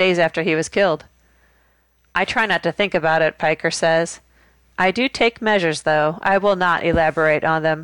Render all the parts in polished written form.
days after he was killed. I try not to think about it, Piker says. I do take measures, though. I will not elaborate on them.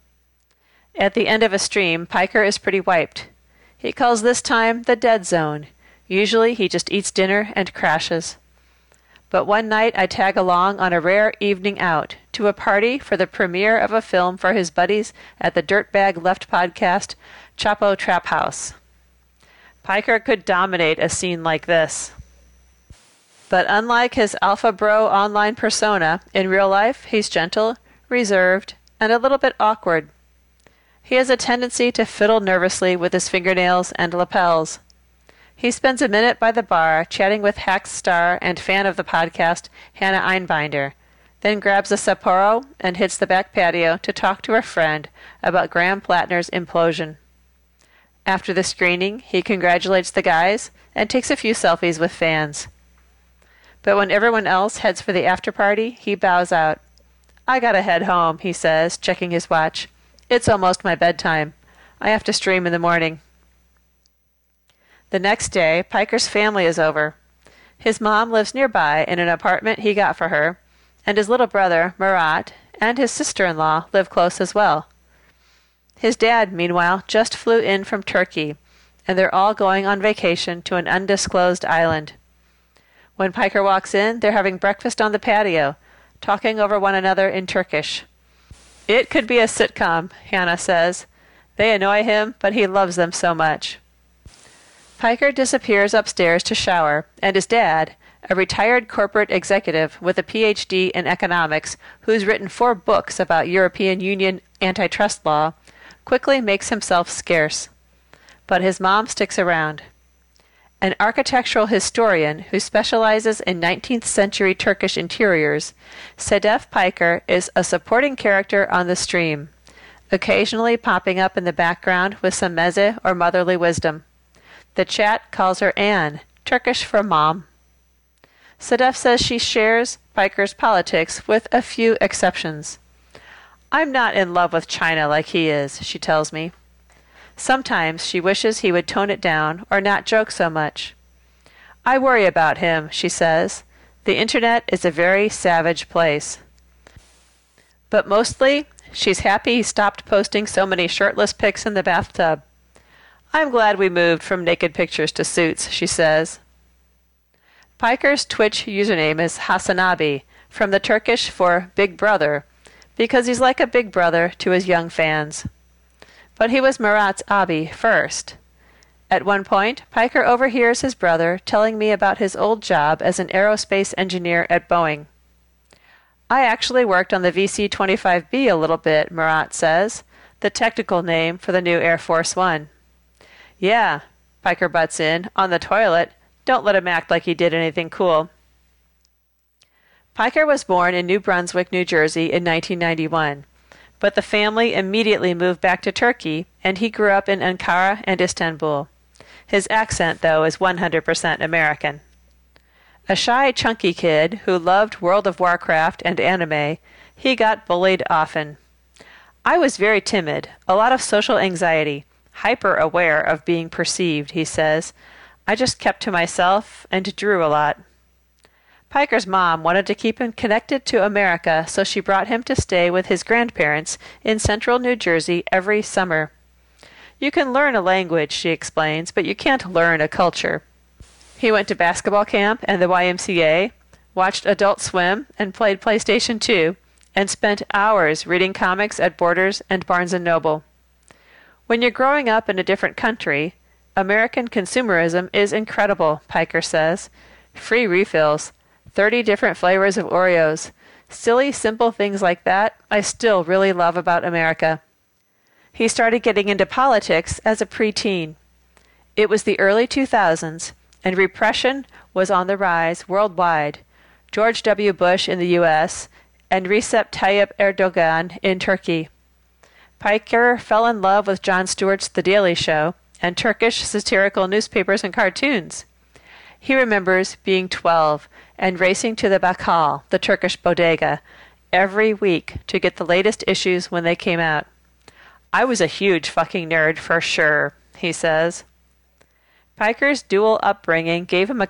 At the end of a stream, Piker is pretty wiped. He calls this time the dead zone. Usually he just eats dinner and crashes. But one night I tag along on a rare evening out to a party for the premiere of a film for his buddies at the Dirtbag Left podcast, Chapo Trap House. Piker could dominate a scene like this. But unlike his alpha bro online persona, in real life he's gentle, reserved, and a little bit awkward. He has a tendency to fiddle nervously with his fingernails and lapels. He spends a minute by the bar chatting with Hacks star and fan of the podcast, Hannah Einbinder, then grabs a Sapporo and hits the back patio to talk to a friend about Graham Plattner's implosion. After the screening, he congratulates the guys and takes a few selfies with fans. But when everyone else heads for the after-party, he bows out. I gotta head home, he says, checking his watch. It's almost my bedtime. I have to stream in the morning. The next day, Piker's family is over. His mom lives nearby in an apartment he got for her, and his little brother, Murat, and his sister-in-law live close as well. His dad, meanwhile, just flew in from Turkey, and they're all going on vacation to an undisclosed island. When Piker walks in, they're having breakfast on the patio, talking over one another in Turkish. It could be a sitcom, Hannah says. They annoy him, but he loves them so much. Piker disappears upstairs to shower, and his dad, a retired corporate executive with a Ph.D. in economics who's written 4 books about European Union antitrust law, quickly makes himself scarce. But his mom sticks around. An architectural historian who specializes in 19th century Turkish interiors, Sedef Piker is a supporting character on the stream, occasionally popping up in the background with some meze or motherly wisdom. The chat calls her Anne, Turkish for mom. Sedef says she shares Piker's politics with a few exceptions. I'm not in love with China like he is, she tells me. Sometimes she wishes he would tone it down or not joke so much. I worry about him, she says. The internet is a very savage place. But mostly, she's happy he stopped posting so many shirtless pics in the bathtub. I'm glad we moved from naked pictures to suits, she says. Piker's Twitch username is Hasanabi, from the Turkish for Big Brother, because he's like a big brother to his young fans. But he was Murat's abi first. At one point, Piker overhears his brother telling me about his old job as an aerospace engineer at Boeing. I actually worked on the VC-25B a little bit, Murat says, the technical name for the new Air Force One. Yeah, Piker butts in, on the toilet. Don't let him act like he did anything cool. Piker was born in New Brunswick, New Jersey in 1991, but the family immediately moved back to Turkey, and he grew up in Ankara and Istanbul. His accent, though, is 100% American. A shy, chunky kid who loved World of Warcraft and anime, he got bullied often. I was very timid, a lot of social anxiety, hyper-aware of being perceived, he says. I just kept to myself and drew a lot. Piker's mom wanted to keep him connected to America, so she brought him to stay with his grandparents in central New Jersey every summer. You can learn a language, she explains, but you can't learn a culture. He went to basketball camp and the YMCA, watched Adult Swim, and played PlayStation 2, and spent hours reading comics at Borders and Barnes & Noble. When you're growing up in a different country, American consumerism is incredible, Piker says. Free refills, 30 different flavors of Oreos. Silly, simple things like that I still really love about America. He started getting into politics as a preteen. It was the early 2000s, and repression was on the rise worldwide. George W. Bush in the U.S., and Recep Tayyip Erdogan in Turkey. Piker fell in love with Jon Stewart's The Daily Show and Turkish satirical newspapers and cartoons. He remembers being 12 and racing to the Bakkal, the Turkish bodega, every week to get the latest issues when they came out. I was a huge fucking nerd for sure, he says. Piker's dual upbringing gave him a